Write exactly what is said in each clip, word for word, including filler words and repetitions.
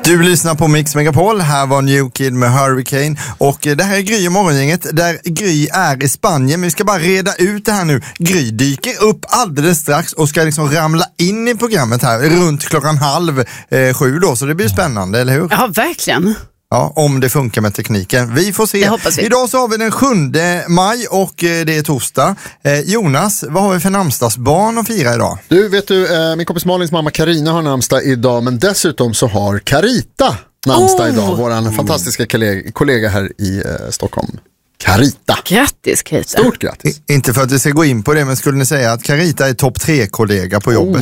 Du lyssnar på Mix Megapol, här var New Kid med Hurricane och det här är Gry och morgongänget där Gry är i Spanien, men vi ska bara reda ut det här nu. Gry dyker upp alldeles strax och ska liksom ramla in i programmet här runt klockan halv eh, sju då, så det blir spännande, eller hur? Ja, verkligen. Ja, om det funkar med tekniken. Vi får se. Det hoppas vi. Idag så har vi den sjunde maj och eh, det är torsdag. Eh, Jonas, vad har vi för namnsdagsbarn att fira idag? Du, vet du, eh, min kompis Malins mamma Karina har namnsdag idag, men dessutom så har Carita namnsdag Oh. idag, våran fantastiska kollega, kollega här i eh, Stockholm. Carita. Grattis, Carita. Stort grattis. I, inte för att vi ska gå in på det, men skulle ni säga att Carita är topp tre-kollega på jobbet? Oh.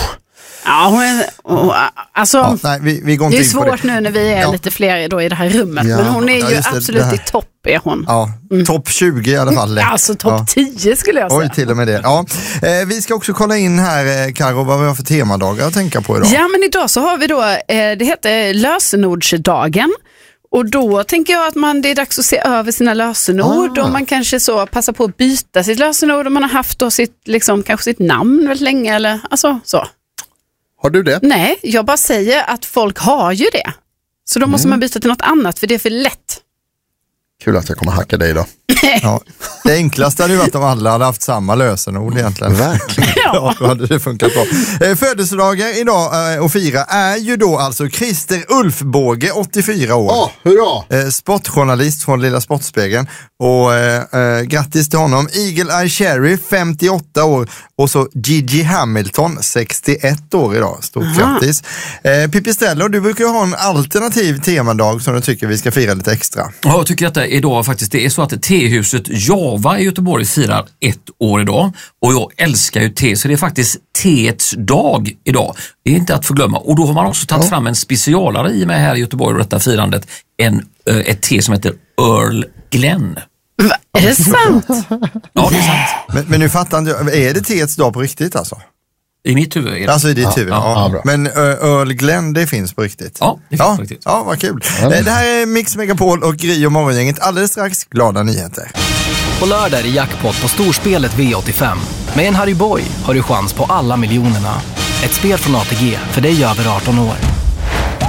Ja, hon är, oh, alltså, Ja, nej, vi, vi går inte det är in på det. svårt nu när vi är Ja. lite fler då i det här rummet, Ja. men hon är Ja, ju just det, absolut det här. i topp, är hon. Ja, Mm. topp tjugo i alla fall. Alltså topp Ja. tio skulle jag säga. Oj, till och med det. Ja. Eh, vi ska också kolla in här, eh, Karo, vad vi har för temadagar att tänka på idag. Ja, men idag så har vi då, eh, det heter lösenordsdagen. Och då tänker jag att man, det är dags att se över sina lösenord Ah. och man kanske så passar på att byta sitt lösenord om man har haft då sitt, liksom, kanske sitt namn väldigt länge eller alltså så. Har du det? Nej, jag bara säger att folk har ju det. Så då måste man byta till något annat för det är för lätt. Kul att jag kommer hacka dig idag. Ja. Det enklaste hade ju varit om alla hade haft samma lösenord egentligen. Verkligen. Ja, då hade det funkat bra. Eh, födelsedagar idag eh, och fira är ju då alltså Christer Ulfbåge, åttiofyra år. Ja, hurra! Eh, sportjournalist från Lilla Sportspegeln. Och eh, eh, grattis till honom. Eagle Eye Cherry, femtioåtta år. Och så Gigi Hamilton, sextioett år idag. Stort Aha. grattis. Eh, Pipistrello, du brukar ju ha en alternativ temadag som du tycker vi ska fira lite extra. Ja, jag tycker att det idag faktiskt, det är så att tehuset Java i Göteborg firar ett år idag. Och jag älskar ju te, så det är faktiskt teets dag idag. Det är inte att förglömma. Och då har man också tagit Ja. fram en specialare i med här i Göteborg och detta firandet. En, äh, ett te som heter Earl Glen. Va? Är det sant? Ja, det är sant. Men, men nu fattar inte jag, är det teets dag på riktigt alltså? I mitt huvud är det. Alltså i ditt huvud, ja, ja. ja, bra. Men uh, Earl Glen, det finns på riktigt. Ja, det finns ja. på riktigt. Ja, vad kul. Eh, Det här är Mix Megapol och Gry och morgongänget. Alldeles strax, glada nyheter. På lördag är det jackpot på storspelet V åttiofem. Med en Harry Boy har du chans på alla miljonerna. Ett spel från A T G, för dig över arton år.